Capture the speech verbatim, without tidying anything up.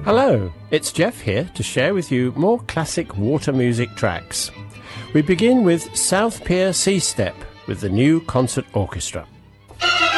Hello, it's Jeff here to share with you more classic water music tracks. We begin with South Pier Sea Step with the New Concert Orchestra.